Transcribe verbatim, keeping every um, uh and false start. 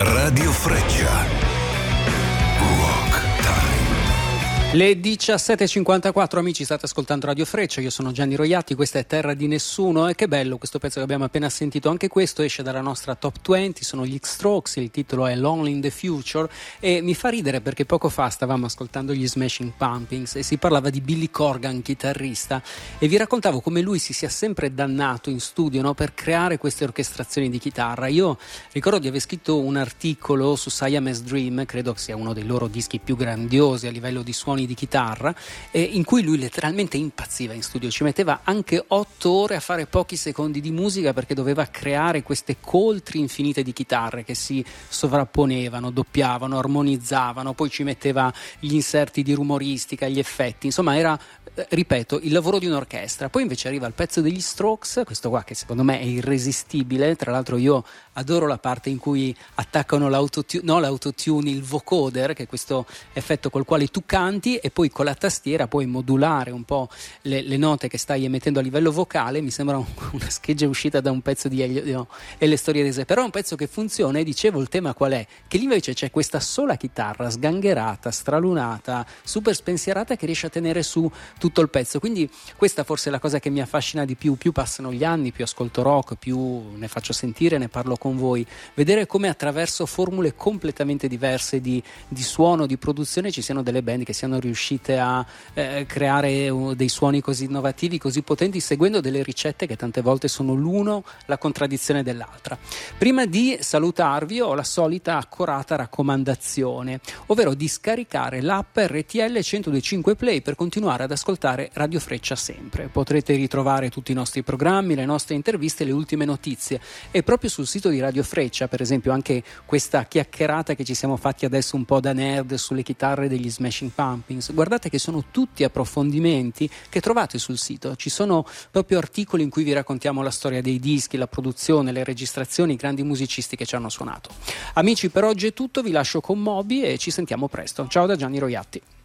Radio Freccia. Le diciassette e cinquantaquattro, amici, state ascoltando Radio Freccia, io sono Gianni Roiatti, questa è Terra di Nessuno e che bello questo pezzo che abbiamo appena sentito, anche questo esce dalla nostra top venti, sono gli X-Strokes, il titolo è Lonely in the Future e mi fa ridere perché poco fa stavamo ascoltando gli Smashing Pumpkins e si parlava di Billy Corgan, chitarrista, e vi raccontavo come lui si sia sempre dannato in studio, no, per creare queste orchestrazioni di chitarra. Io ricordo di aver scritto un articolo su Siamese Dream, credo sia uno dei loro dischi più grandiosi a livello di suoni di chitarra, eh, in cui lui letteralmente impazziva in studio, ci metteva anche otto ore a fare pochi secondi di musica perché doveva creare queste coltri infinite di chitarre che si sovrapponevano, doppiavano, armonizzavano, poi ci metteva gli inserti di rumoristica, gli effetti, insomma era, eh, ripeto, il lavoro di un'orchestra. Poi invece arriva il pezzo degli Strokes, questo qua che secondo me è irresistibile, tra l'altro io adoro la parte in cui attaccano l'autotune, no, l'autotune, il vocoder, che è questo effetto col quale tu canti e poi con la tastiera puoi modulare un po' le, le note che stai emettendo a livello vocale. Mi sembra un, una scheggia uscita da un pezzo di Elio no, e le storie rese, però è un pezzo che funziona. E dicevo, il tema qual è? Che lì invece c'è questa sola chitarra sgangherata, stralunata, super spensierata, che riesce a tenere su tutto il pezzo. Quindi questa forse è la cosa che mi affascina di più. Più passano gli anni, più ascolto rock, più ne faccio sentire, ne parlo con voi, vedere come attraverso formule completamente diverse di, di suono, di produzione, ci siano delle band che siano riuscite a eh, creare uh, dei suoni così innovativi, così potenti, seguendo delle ricette che tante volte sono l'uno la contraddizione dell'altra. Prima di salutarvi ho la solita accorata raccomandazione, ovvero di scaricare l'app R T L centodue e cinque Play per continuare ad ascoltare Radio Freccia sempre. Potrete ritrovare tutti i nostri programmi, le nostre interviste, le ultime notizie, e proprio sul sito di Radio Freccia, per esempio, anche questa chiacchierata che ci siamo fatti adesso un po' da nerd sulle chitarre degli Smashing Pumpkins. Guardate che sono tutti approfondimenti che trovate sul sito, ci sono proprio articoli in cui vi raccontiamo la storia dei dischi, la produzione, le registrazioni, i grandi musicisti che ci hanno suonato. Amici, per oggi è tutto, vi lascio con Moby e ci sentiamo presto. Ciao da Gianni Roiatti.